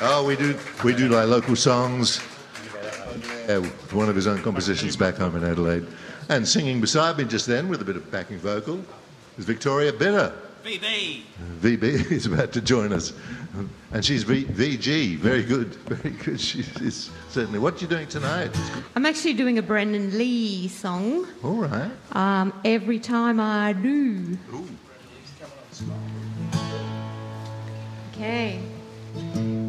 Oh, we do like local songs. One of his own compositions back home in Adelaide. And singing beside me just then with a bit of backing vocal is Victoria Bitter. VB. VB is about to join us. And she's VG. Very good. Very good. She is certainly. What are you doing tonight? I'm actually doing a Brendan Lee song. All right. Every Time I Do. Ooh. Okay.